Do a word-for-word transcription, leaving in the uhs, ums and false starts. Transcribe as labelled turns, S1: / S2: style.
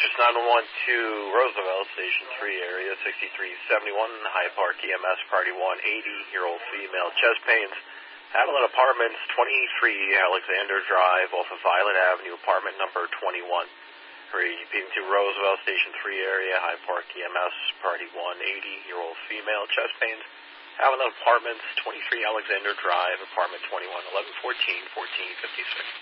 S1: District nine one one to Roosevelt, Station three area, sixty-three seventy-one, High Park E M S, Party one eighty-year-old female, chest pains. Haviland Apartments, twenty-three Alexander Drive, off of Violet Avenue, apartment number twenty-one. Repeating to Roosevelt, Station three area, High Park E M S, Party one eighty-year-old female, chest pains. Haviland Apartments, twenty-three Alexander Drive, apartment twenty-one, eleven fourteen, fourteen fifty-six.